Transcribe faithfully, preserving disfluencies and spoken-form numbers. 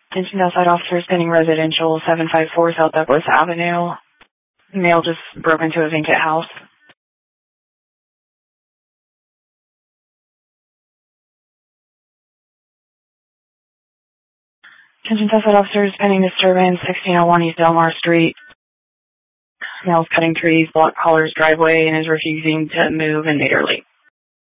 Attention outside officers pending residential, seven five four South Douglas Avenue. Male just broke into a vacant house. Attention outside officers pending disturbance, sixteen oh one East Delmar Street. Male's cutting trees, block Collar's driveway, and is refusing to move in Mater Lake.